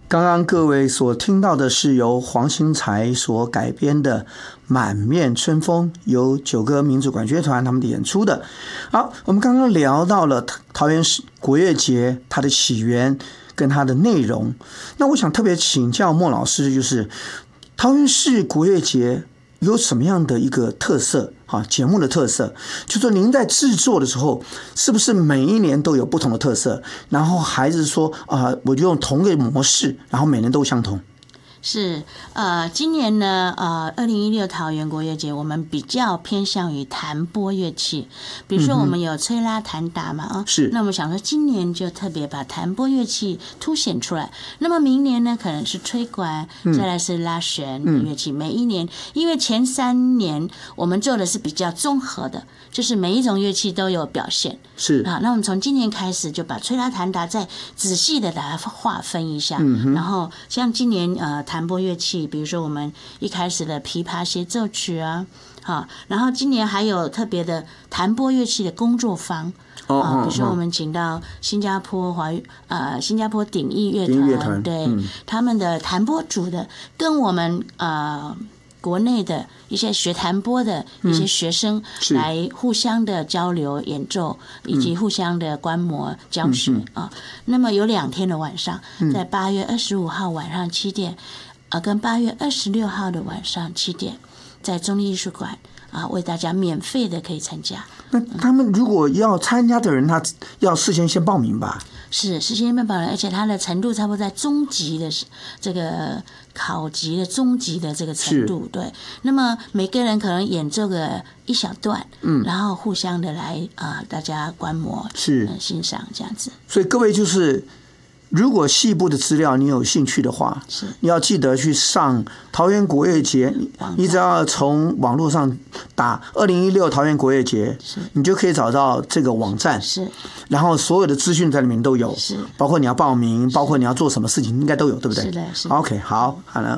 刚刚各位所听到的是由黄兴才所改编的《满面春风》，由九歌民族管乐团他们演出的。好，我们刚刚聊到了桃园市国乐节它的起源跟它的内容，那我想特别请教莫老师，就是桃园市国乐节有什么样的一个特色啊？节目的特色，就说您在制作的时候，是不是每一年都有不同的特色？然后还是说我就用同一个模式，然后每年都相同？ 是，今年呢，2016桃园国乐节，我们比较偏向于弹拨乐器，比如说我们有吹拉弹打嘛， 是。 那我们想说今年就特别把弹拨乐器凸显出来。那么明年呢，可能是吹管，再来是拉弦乐器。每一年，因为前3年我们做的是比较综合的，就是每一种乐器都有表现。 是啊，那我们从今年开始就把吹拉弹打再仔细的把它划分一下，然后像今年弹拨乐器，比如说我们一开始的琵琶协奏曲啊，好，然后今年还有特别的弹拨乐器的工作坊，比如说我们请到新加坡鼎艺乐团，对，他们的弹拨组的跟我们国内的一些学弹拨的一些学生来互相的交流演奏，以及互相的观摩教学啊。那么有2天的晚上，在8月25号晚上7点，跟8月26号的晚上7点，在中立艺术馆为大家免费的可以参加。 那他们如果要参加的人，他要事先报名吧？ 是事先报名，而且他的程度差不多在中级的这个考级的中级的这个程度，对。那么每个人可能演奏个1小段，然后互相的来大家观摩是欣赏这样子。 所以各位就是。如果细部的资料你有兴趣的话，你要记得去上桃园国乐节，你只要从网络上打2016桃园国乐节，你就可以找到这个网站，然后所有的资讯在里面都有，包括你要报名，包括你要做什么事情，应该都有，对不对？ 是的，是的。 OK， 好了。